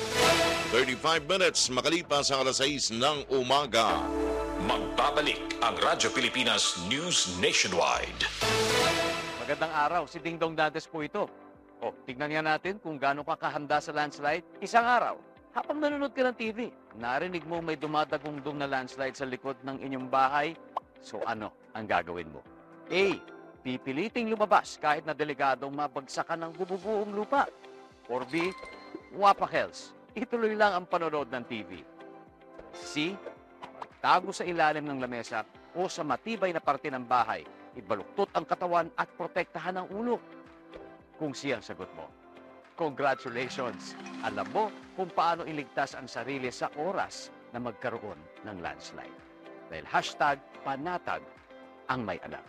35 minutes makalipas ang alas 6 ng umaga. Magbabalik ang Radyo Pilipinas News Nationwide. Magandang araw, si Ding Dong Dantes po ito. O, tignan nga natin kung gaano ka kahanda sa landslide. Isang araw, habang nanonood ka ng TV, narinig mo may dumadagundong na landslide sa likod ng inyong bahay. So ano ang gagawin mo? A. Pipiliting lumabas kahit na delikadong mabagsakan ng bububuong lupa. Or B. Wapakels. Ituloy lang ang panonood ng TV. C. Tago sa ilalim ng lamesa o sa matibay na parte ng bahay. Ibaluktot ang katawan at protektahan ang ulo. Kung siyang sagot mo, congratulations! Alam mo kung paano iligtas ang sarili sa oras na magkaroon ng landslide. Dahil #panatag ang may alam.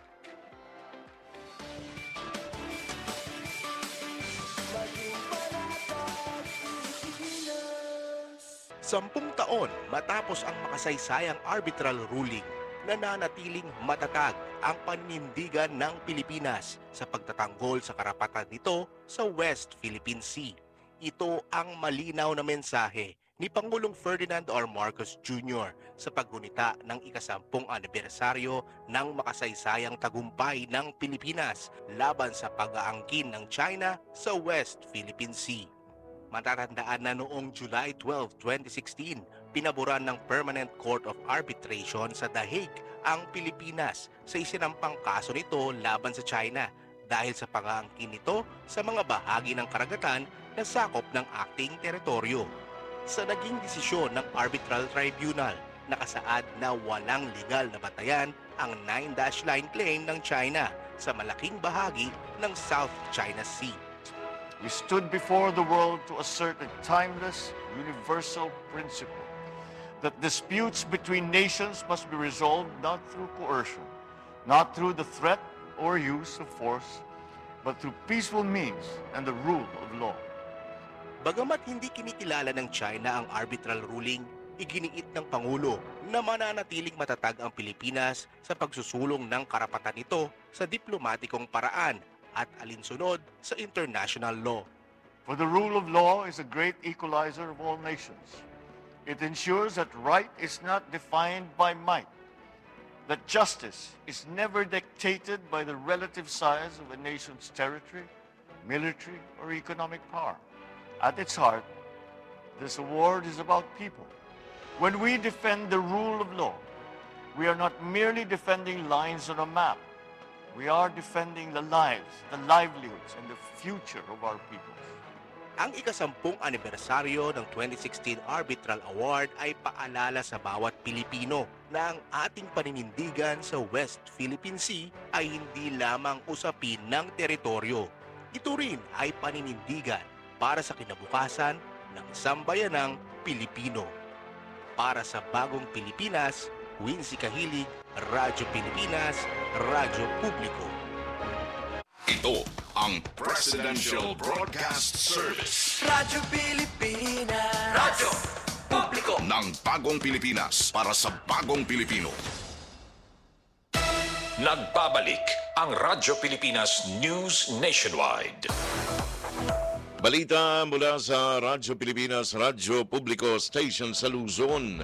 Sampung taon matapos ang makasaysayang arbitral ruling, nananatiling matatag ang paninindigan ng Pilipinas sa pagtatanggol sa karapatan nito sa West Philippine Sea. Ito ang malinaw na mensahe ni Pangulong Ferdinand R. Marcos Jr. sa paggunita ng ika-10 anibersaryo ng makasaysayang tagumpay ng Pilipinas laban sa pag-aangkin ng China sa West Philippine Sea. Matatandaan na noong July 12, 2016, pinaboran ng Permanent Court of Arbitration sa The Hague ang Pilipinas sa isinampang kaso nito laban sa China dahil sa pag-aangkin nito sa mga bahagi ng karagatan na sakop ng ating teritoryo. Sa naging desisyon ng Arbitral Tribunal, nakasaad na walang legal na batayan ang 9-dash line claim ng China sa malaking bahagi ng South China Sea. We stood before the world to assert a timeless, universal principle that disputes between nations must be resolved not through coercion, not through the threat or use of force, but through peaceful means and the rule of law. Bagamat hindi kinikilala ng China ang arbitral ruling, iginiit ng Pangulo na mananatiling matatag ang Pilipinas sa pagsusulong ng karapatan nito sa diplomatikong paraan at alinsunod sa international law. For the rule of law is a great equalizer of all nations. It ensures that right is not defined by might, that justice is never dictated by the relative size of a nation's territory, military, or economic power. At its heart, this award is about people. When we defend the rule of law, we are not merely defending lines on a map. We are defending the lives, the livelihoods, and the future of our people. Ang ika-10 anibersaryo ng 2016 Arbitral Award ay paalala sa bawat Pilipino na ang ating paninindigan sa West Philippine Sea ay hindi lamang usapin ng teritoryo. Ito rin ay paninindigan para sa kinabukasan ng sambayanang Pilipino. Para sa Bagong Pilipinas, Quincy Kahilig, Radyo Pilipinas, Radyo Publiko. Ito ang Presidential Broadcast Service. Radyo Pilipinas. Radyo Publiko. Ng Bagong Pilipinas para sa Bagong Pilipino. Nagbabalik ang Radyo Pilipinas News Nationwide. Balita mula sa Radyo Pilipinas, Radyo Publiko Station sa Luzon.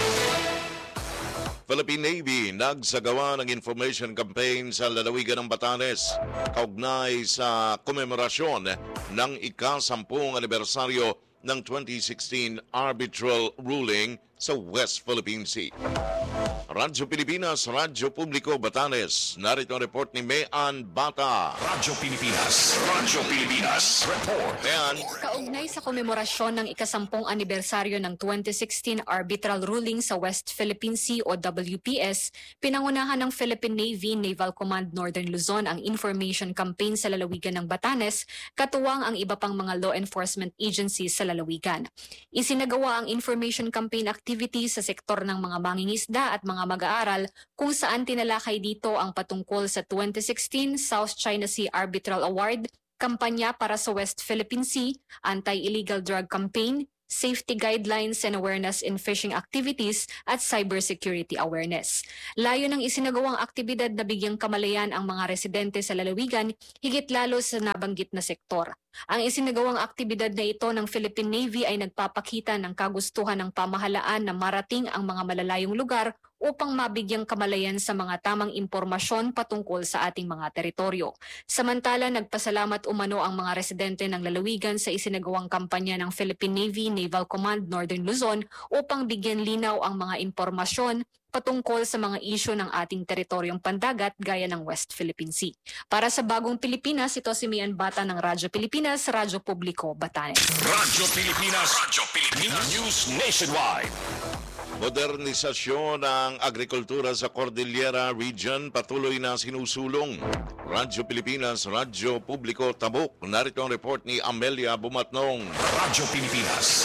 Philippine Navy nagsagawa ng information campaign sa lalawigan ng Batanes kaugnay sa komemorasyon ng ika-10 anibersaryo ng 2016 arbitral ruling sa West Philippine Sea. Radyo Pilipinas, Radyo Publiko, Batanes. Narito ang report ni Mayan Bata. Radyo Pilipinas, report. Mayan. Kaugnay sa komemorasyon ng ika-10 anibersaryo ng 2016 arbitral ruling sa West Philippine Sea o WPS, pinangunahan ng Philippine Navy Naval Command Northern Luzon ang information campaign sa lalawigan ng Batanes, katuwang ang iba pang mga law enforcement agencies sa lalawigan. Isinagawa ang information campaign activities sa sektor ng mga mangingisda at mga mag-aaral kung saan tinalakay dito ang patungkol sa 2016 South China Sea Arbitral Award, kampanya para sa West Philippine Sea, anti-illegal drug campaign, safety guidelines and awareness in fishing activities at cybersecurity awareness. Layo ng isinagawang aktibidad na bigyang kamalayan ang mga residente sa lalawigan, higit lalo sa nabanggit na sektor. Ang isinagawang aktibidad na ito ng Philippine Navy ay nagpapakita ng kagustuhan ng pamahalaan na marating ang mga malalayong lugar upang mabigyang kamalayan sa mga tamang impormasyon patungkol sa ating mga teritoryo. Samantala, nagpasalamat umano ang mga residente ng lalawigan sa isinagawang kampanya ng Philippine Navy Naval Command Northern Luzon upang bigyan linaw ang mga impormasyon patungkol sa mga isyu ng ating teritoryong pandagat gaya ng West Philippine Sea. Para sa Bagong Pilipinas, ito si Mayan Bata ng Radyo Pilipinas, Radyo Publiko, Batanes. Radyo Pilipinas News Nationwide. Modernisasyon ng agrikultura sa Cordillera Region patuloy na sinusulong. Radyo Pilipinas, Radyo Publiko, Tabuk. Narito ang report ni Amelia Bumatnong. Radyo Pilipinas,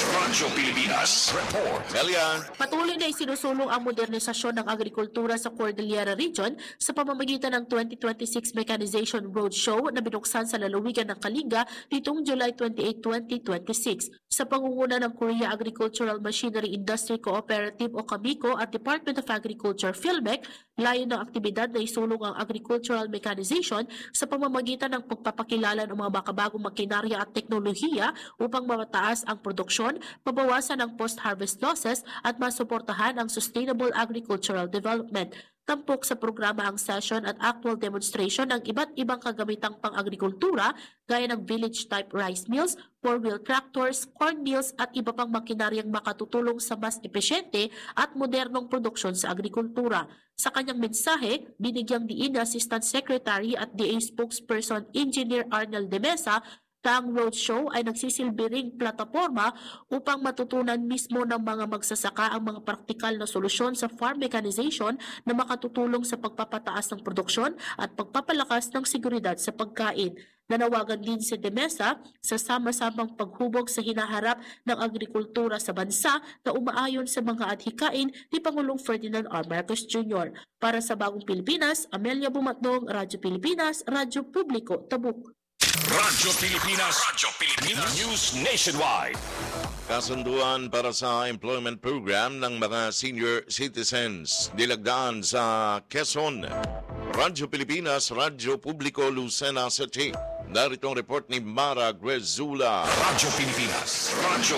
report. Amelia. Patuloy na isinusulong ang modernisasyon ng agrikultura sa Cordillera Region sa pamamagitan ng 2026 Mechanization Roadshow na binuksan sa lalawigan ng Kalinga nitong July 28, 2026 sa pangunguna ng Korea Agricultural Machinery Industry Cooperative Team o Kamico at Department of Agriculture PhilMec, layo ng aktibidad na isulong ang agricultural mechanization sa pamamagitan ng pagpapakilala ng mga makabagong makinarya at teknolohiya upang mataas ang produksyon, mabawasan ang post-harvest losses at masuportahan ang sustainable agricultural development. Tampok sa programa ang session at actual demonstration ng iba't ibang kagamitang pang-agrikultura gaya ng village-type rice mills, four-wheel tractors, corn mills at iba pang makinaryang makatutulong sa mas epesyente at modernong produksyon sa agrikultura. Sa kanyang mensahe, binigyang diin ni Assistant Secretary at DA Spokesperson Engineer Arnel de Mesa na ang roadshow ay nagsisilbi ring plataforma upang matutunan mismo ng mga magsasaka ang mga praktikal na solusyon sa farm mechanization na makatutulong sa pagpapataas ng produksyon at pagpapalakas ng seguridad sa pagkain. Nanawagan din si De Mesa sa sama-samang paghubog sa hinaharap ng agrikultura sa bansa na umaayon sa mga adhikain ni Pangulong Ferdinand R. Marcos Jr. Para sa Bagong Pilipinas, Amelia Bumatdong, Radyo Pilipinas, Radyo Publiko, Tabuk. Radyo Pilipinas News Nationwide. Kasunduan para sa employment program ng mga senior citizens nilagdaan sa Quezon. Radyo Pilipinas, Radyo Publiko, Lucena City. Narito ang report ni Mara Grezula. Radyo Pilipinas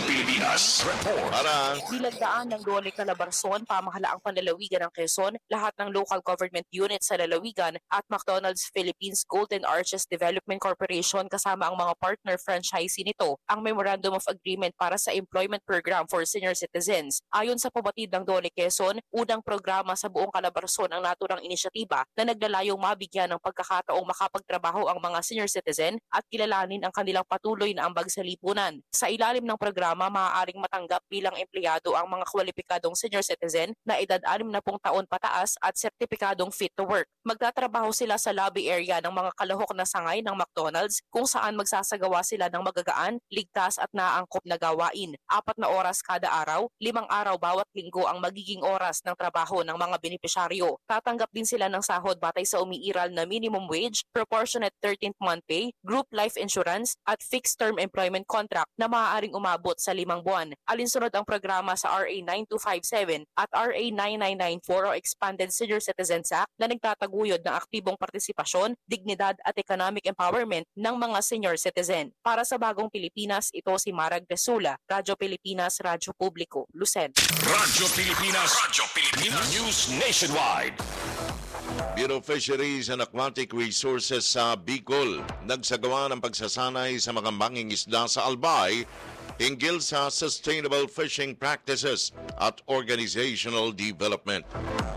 report. Para nilagdaan ng Dole Calabarzon, pamahalaang panlalawigan ng Quezon, lahat ng local government units sa lalawigan at McDonald's Philippines Golden Arches Development Corporation kasama ang mga partner franchisee nito ang Memorandum of Agreement para sa Employment Program for Senior Citizens. Ayon sa pabatid ng Dole Quezon, unang programa sa buong Calabarzon ang naturang inisyatiba na naglalayong mabigyan ng pagkakataong makapagtrabaho ang mga senior citizen at kilalanin ang kanilang patuloy na ambag sa lipunan. Sa ilalim ng programa, maaaring matanggap bilang empleyado ang mga kwalipikadong senior citizen na edad 60 taon pataas at sertipikadong fit to work. Magtatrabaho sila sa lobby area ng mga kalahok na sangay ng McDonald's kung saan magsasagawa sila ng magagaan, ligtas at naangkop na gawain. 4 na oras kada araw, 5 araw bawat linggo ang magiging oras ng trabaho ng mga benepisyaryo. Tatanggap din sila ng sahod batay sa umiiral na minimum wage, proportionate 13th month pay, group life insurance at fixed-term employment contract na maaaring umabot sa 5 buwan. Alinsunod ang programa sa RA 9257 at RA 9994 o Expanded Senior Citizens Act na nagtataguyod ng aktibong partisipasyon, dignidad at economic empowerment ng mga senior citizen. Para sa Bagong Pilipinas, ito si Mara Grezula, Radyo Pilipinas, Radyo Publiko, Lucen. Radyo Pilipinas News Nationwide. Bureau of Fisheries and Aquatic Resources sa Bicol nagsagawa ng pagsasanay sa mga mangingisda sa Albay hinggil sa sustainable fishing practices at organizational development.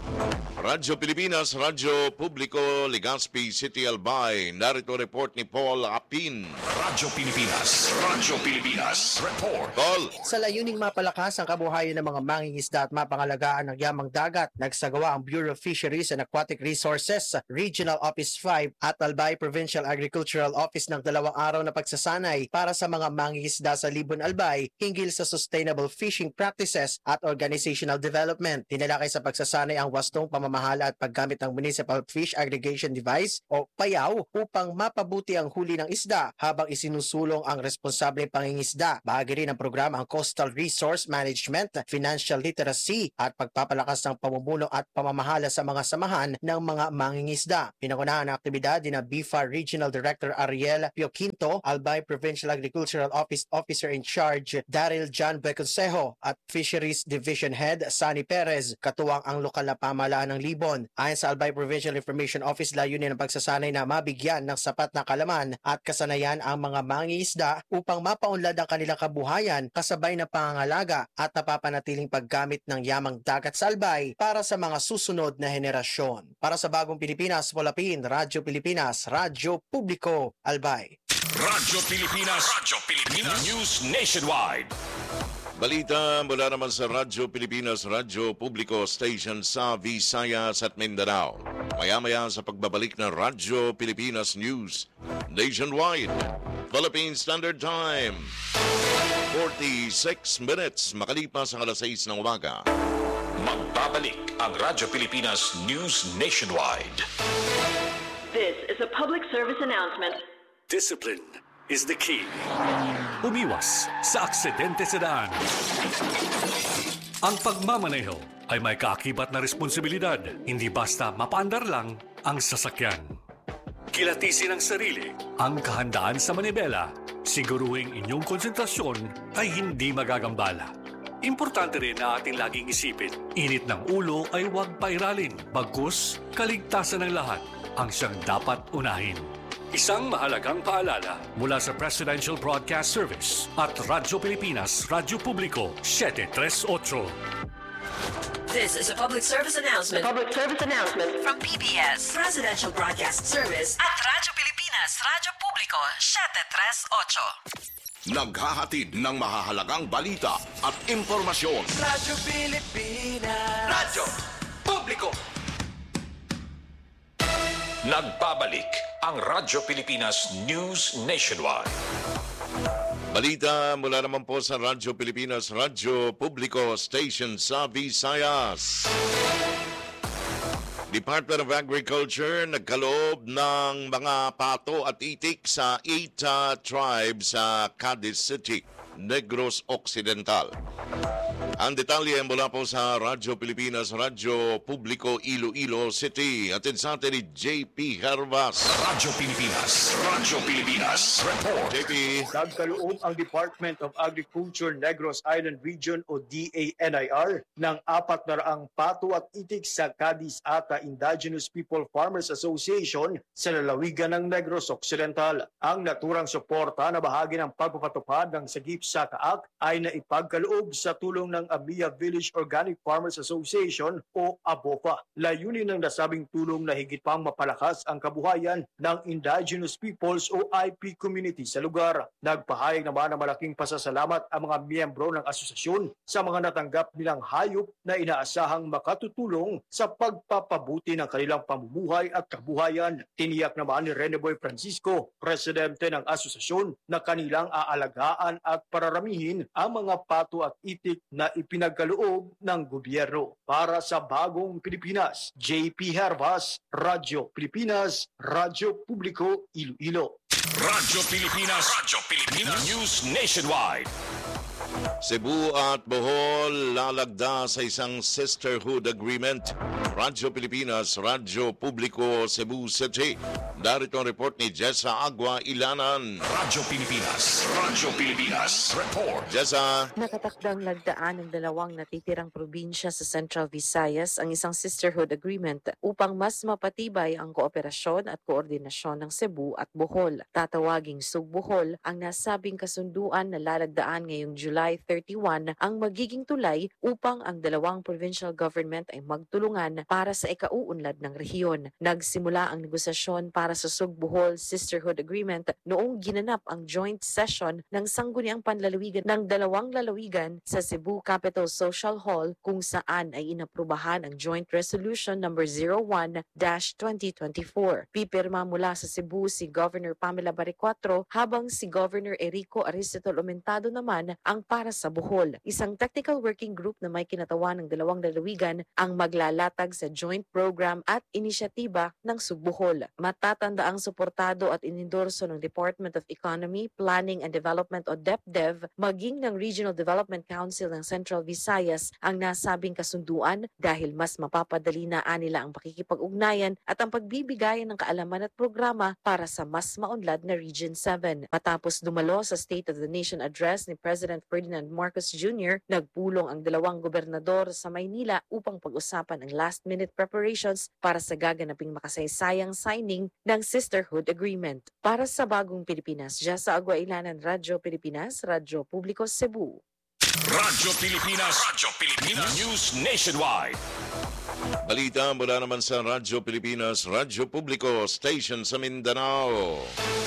Radyo Pilipinas, Radyo Publiko, Legazpi City, Albay. Narito report ni Paul Apin. Radyo Pilipinas report. Paul. Sa layuning mapalakas ang kabuhayan ng mga mangingisda at mapangalagaan ng yamang dagat, nagsagawa ang Bureau of Fisheries and Aquatic Resources, Regional Office 5 at Albay Provincial Agricultural Office ng 2 araw na pagsasanay para sa mga mangingisda sa Libon, Albay hinggil sa sustainable fishing practices at organizational development. Tinalakay sa pagsasanay ang wastong pamamahala at paggamit ng Municipal Fish Aggregation Device o PAYAW upang mapabuti ang huli ng isda habang isinusulong ang responsableng pangingisda. Bahagi rin ng programa ang Coastal Resource Management, Financial Literacy at pagpapalakas ng pamumuno at pamamahala sa mga samahan ng mga mangingisda. Pinangunahan ng aktibidad ni BIFA Regional Director Ariel Pioquinto, Albay Provincial Agricultural Office Officer in Charge Daryl John Beconsejo at Fisheries Division Head Sani Perez, katuwang ang lokal na pamahalaan ng Libon. Ayon sa Albay Provincial Information Office, layunin ng pagsasanay na mabigyan ng sapat na kalaman at kasanayan ang mga mangingisda upang mapaunlad ang kanilang kabuhayan kasabay na pangangalaga at napapanatiling paggamit ng yamang dagat sa Albay para sa mga susunod na henerasyon. Para sa Bagong Pilipinas, Polapin, Radyo Pilipinas, Radyo Publiko, Albay. Radyo Pilipinas News Nationwide. Balita mula naman sa Radyo Pilipinas, Radyo Publiko Station sa Visayas at Mindanao. Maya-maya sa pagbabalik ng Radyo Pilipinas News Nationwide. Philippine Standard Time. 46 minutes makalipas ang alas 6 ng umaga. Magbabalik ang Radyo Pilipinas News Nationwide. This is a public service announcement. Discipline is the key. Umiwas sa aksidente sa daan. Ang pagmamaneho ay may kaakibat na responsibilidad, hindi basta mapaandar lang ang sasakyan. Kilatisin ang sarili, ang kahandaan sa manibela, siguruhing inyong konsentrasyon ay hindi magagambala. Importante rin na ating laging isipin, init ng ulo ay huwag pairalin, bagkus kaligtasan ng lahat ang siyang dapat unahin. Isang mahalagang paalala mula sa Presidential Broadcast Service at Radyo Pilipinas, Radyo Publiko, 738. This is a public service announcement. From PBS, Presidential Broadcast Service at Radyo Pilipinas, Radyo Publiko, 738. Naghahatid ng mahahalagang balita at impormasyon. Radyo Pilipinas. Radyo Publiko. Nagbabalik ang Radyo Pilipinas News Nationwide. Balita mula naman po sa Radyo Pilipinas, Radyo Publiko Station sa Visayas. Department of Agriculture nagkaloob ng mga pato at itik sa 8 tribes sa Cadiz City, Negros Occidental. Ang detalye mula po sa Radyo Pilipinas, Radyo Publiko, Iloilo City. Atid sa atin ni JP Hervas. Radyo Pilipinas, Radyo Pilipinas, report. JP. Nagkaloob ang Department of Agriculture Negros Island Region o DANIR ng 400 pato at itik sa Cadiz Ata Indigenous People Farmers Association sa lalawigan ng Negros Occidental. Ang naturang suporta na bahagi ng pagpapatupad ng sagip sa kaak ay naipagkaloob sa tulong ng Amia Village Organic Farmers Association o ABOFA. Layunin ng nasabing tulong na higit pang mapalakas ang kabuhayan ng Indigenous Peoples o IP community sa lugar. Nagpahayag naman ng malaking pasasalamat ang mga miyembro ng asosasyon sa mga natanggap nilang hayop na inaasahang makatutulong sa pagpapabuti ng kanilang pamumuhay at kabuhayan. Tiniyak naman ni Reneboy Francisco, presidente ng asosasyon, na kanilang aalagaan at pararamihin ang mga pato at itik na ipinagkaloob ng gobyerno. Para sa Bagong Pilipinas, JP Hervas, Radyo Pilipinas, Radyo Publiko, Iloilo. Radyo Pilipinas, News Nationwide. Cebu at Bohol lalagda sa isang sisterhood agreement. Radyo Pilipinas, Radyo Publiko, Cebu City. Darito ang report ni Jessa Agua Ilanan. Radyo Pilipinas, report. Jessa. Nakatakdang lagdaan ng dalawang natitirang probinsya sa Central Visayas ang isang sisterhood agreement upang mas mapatibay ang kooperasyon at koordinasyon ng Cebu at Bohol. Tatawaging Sugbohol ang nasabing kasunduan na lalagdaan ngayong July 31 ang magiging tulay upang ang dalawang provincial government ay magtulungan para sa ikauunlad ng rehiyon. Nagsimula ang negosasyon para sa Sugbohol Sisterhood Agreement noong ginanap ang joint session ng sangguniang panlalawigan ng dalawang lalawigan sa Cebu Capital Social Hall kung saan ay inaprubahan ang Joint Resolution number 01-2024. Pipirma mula sa Cebu si Governor Pamela Baricuatro habang si Governor Erico Aristotol Aumentado naman ang para sa Bohol. Isang technical working group na may kinatawan ng dalawang lalawigan ang maglalatag sa joint program at inisyatiba ng Sugbohol. Matatanda ang suportado at inendorso ng Department of Economy, Planning and Development o DepDev maging ng Regional Development Council ng Central Visayas ang nasabing kasunduan dahil mas mapapadali na nila ang pakikipag-ugnayan at ang pagbibigayan ng kaalaman at programa para sa mas maunlad na Region 7. Matapos dumalo sa State of the Nation Address ni President Ferdinand Marcos Jr., nagpulong ang dalawang gobernador sa Maynila upang pag-usapan ang last-minute preparations para sa gaganaping makasaysayang signing ng Sisterhood Agreement. Para sa Bagong Pilipinas, Jessa Agua Ilanan, Radyo Pilipinas, Radyo Publiko, Cebu. Radyo Pilipinas, News Nationwide. Balita mula naman sa Radyo Pilipinas, Radyo Publiko Station sa Mindanao.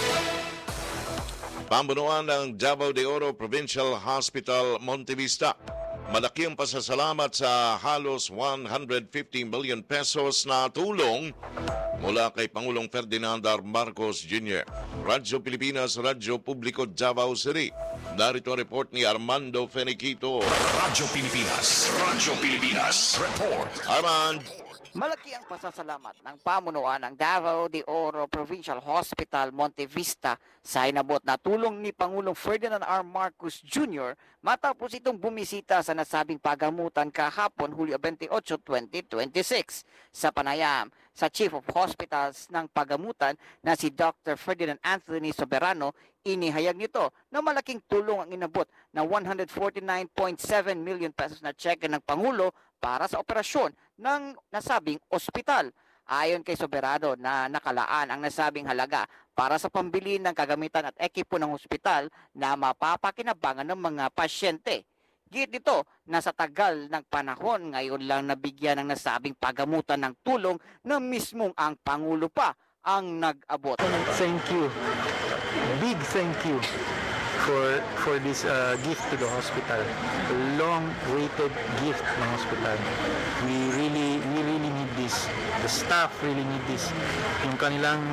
Pamunuan ng Davao de Oro Provincial Hospital, Montevista. Malaki ang pasasalamat sa halos 150 million pesos na tulong mula kay Pangulong Ferdinand R. Marcos Jr. Radyo Pilipinas, Radyo Publiko, Davao City. Narito ang report ni Armando Feniquito. Radyo Pilipinas, report. Armand. Malaki ang pasasalamat ng pamunuan ng Davao de Oro Provincial Hospital Monte Vista sa inabot na tulong ni Pangulong Ferdinand R. Marcos Jr. matapos itong bumisita sa nasabing pagamutan kahapon Hulyo 28, 2026. Sa panayam sa Chief of Hospitals ng pagamutan na si Dr. Ferdinand Anthony Soberano, inihayag nito na malaking tulong ang inabot na 149.7 million pesos na cheque ng Pangulo para sa operasyon ng nasabing ospital. Ayon kay Soberano na nakalaan ang nasabing halaga para sa pambili ng kagamitan at ekipo ng ospital na mapapakinabangan ng mga pasyente. Git dito na sa tagal ng panahon ngayon lang nabigyan ng nasabing pagamutan ng tulong na mismong ang Pangulo pa ang nag-abot. Thank you. Big thank you for this gift to the hospital. A long-awaited gift ng hospital. We really need this. The staff really need this. Ang kanilang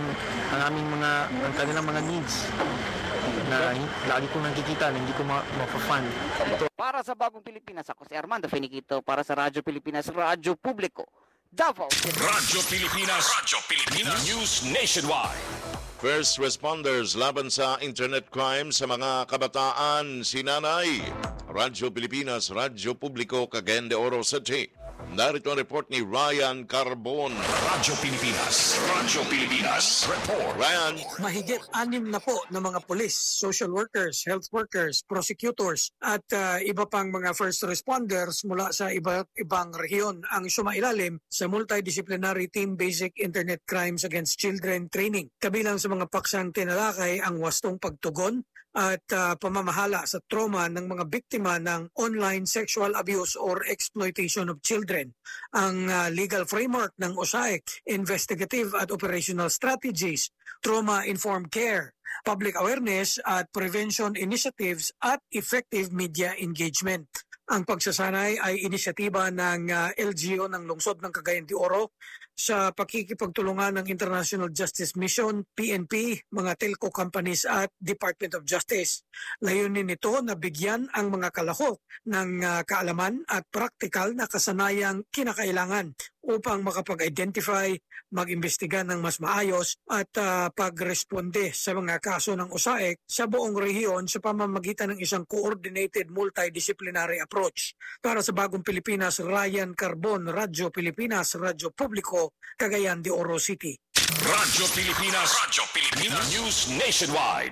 mga needs na lagi kong nakikita na hindi ko ma-fund. Para sa Bagong Pilipinas, ako si Armando Finiquito para sa Radyo Pilipinas, Radyo Publiko, Davao. Radyo Pilipinas News Nationwide. First responders laban sa internet crime sa mga kabataan, sinanay. Radyo Pilipinas, Radyo Publiko, Cagayan de Oro City. Narito ang report ni Ryan Carbon. Radyo Pilipinas report. Ryan. Mahigit 6 na po ng mga pulis, social workers, health workers, prosecutors at iba pang mga first responders mula sa ibang rehiyon ang sumailalim sa Multidisciplinary Team Basic Internet Crimes Against Children Training. Kabilang sa mga paksang tinalakay ang wastong pagtugon at pamamahala sa trauma ng mga biktima ng online sexual abuse or exploitation of children. Ang legal framework ng OSAEC, investigative at operational strategies, trauma-informed care, public awareness at prevention initiatives at effective media engagement. Ang pagsasanay ay inisyatiba ng LGO ng Lungsod ng Cagayan de Oro sa pakikipagtulungan ng International Justice Mission, PNP, mga telco companies at Department of Justice. Layunin nito na bigyan ang mga kalahok ng kaalaman at praktikal na kasanayang kinakailangan upang makapag-identify, mag-imbestiga ng mas maayos at pagresponde sa mga kaso ng OSAEC sa buong rehiyon sa pamamagitan ng isang coordinated multidisciplinary approach. Para sa Bagong Pilipinas, Ryan Carbon, Radyo Pilipinas, Radyo Publiko, Cagayan de Oro City. Radyo Pilipinas News Nationwide.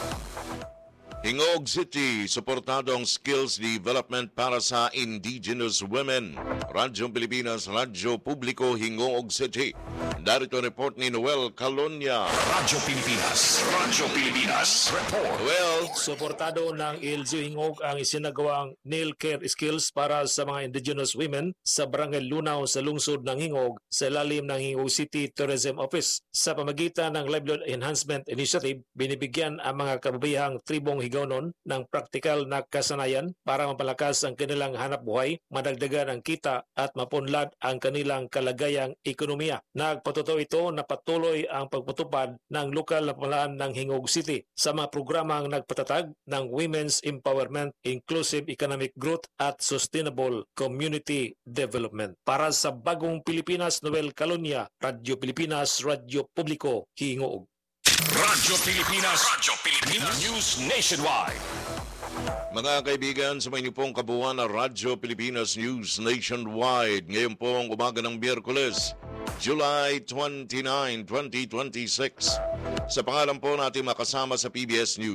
Hingog City, suportado ang skills development para sa indigenous women. Radyo Pilipinas, Radyo Publiko, Hingog City. Darito report ni Noel Calonia. Radyo Pilipinas report. Well, suportado ng LGU Hingog ang isinagawang nail care skills para sa mga indigenous women sa Barangay Lunaw sa lungsod ng Hingog sa ilalim ng Hingog City Tourism Office. Sa pamagitan ng Livelihood Enhancement Initiative, binibigyan ang mga kababihang tribong Higaonon ng praktikal na kasanayan para mapalakas ang kanilang hanap buhay, madagdagan ang kita at mapunlad ang kanilang kalagayang ekonomiya. Nagpatutuo ito na patuloy ang pagpatupad ng lokal na pamahalaan ng Hingog City sa mga programang nagpatatag ng Women's Empowerment, Inclusive Economic Growth at Sustainable Community Development. Para sa Bagong Pilipinas, Noel Calonia, Radyo Pilipinas, Radyo Publiko, Hingog. Radyo Pilipinas News Nationwide. Mga kaibigan, sa may pong kabuuan ng Radyo Pilipinas News Nationwide. Ngayon pong umaga ng Miyerkules, July 29, 2026. Sa pangalan po natin makasama sa PBS News.